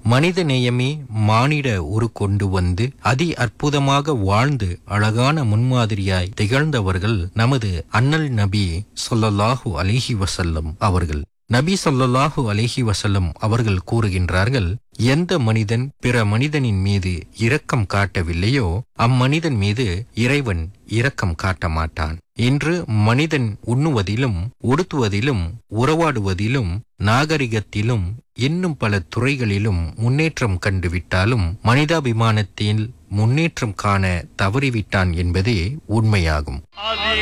மனித நேயமே மானிட உரு கொண்டு வந்து அதி அற்புதமாக வாழ்ந்து அழகான முன்மாதிரியாய் திகழ்ந்தவர்கள் நமது அண்ணல் நபி ஸல்லல்லாஹு அலைஹி வஸல்லம் அவர்கள். நபி ஸல்லல்லாஹு அலைஹி வஸல்லம் அவர்கள் கூறுகின்றார்கள், எந்த மனிதன் பிற மனிதனின் மீது இரக்கம் காட்டவில்லையோ அம்மனிதன் மீது இறைவன் இரக்கம் காட்ட மாட்டான். இன்று மனிதன் உண்ணுவதிலும் உடுத்துவதிலும் உறவாடுவதிலும் நாகரிகத்திலும் இன்னும் பல துறைகளிலும் முன்னேற்றம் கண்டுவிட்டாலும் மனிதாபிமானத்தில் முன்னேற்றம் காண தவறிவிட்டான் என்பதே உண்மையாகும்.